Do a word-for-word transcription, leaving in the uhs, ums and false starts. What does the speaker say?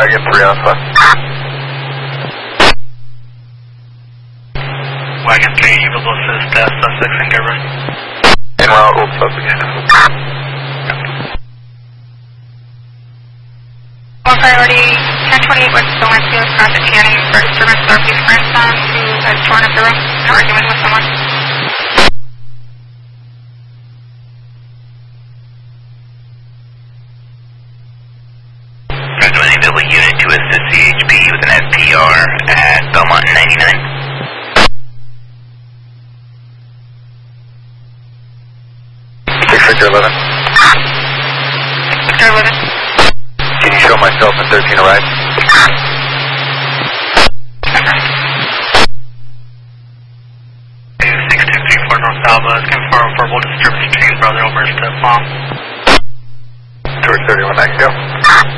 Dragon three Alpha. Wagon three, you will assist uh, suspects in Gerber. En route, all suspects. One priority, ten twenty-eight West Valencia, traffic scanning for disturbance of our police grandson who has torn up the room and arguing with someone. Recommending Villa Unit to assist C H P with an F P R at Belmont ninety-nine. six Victor eleven. Victor eleven. Can you show myself in thirteen arrive? six two three four North Alba is confirmed verbal disturbance between brother over to mom. Towards thirty-one, I can go.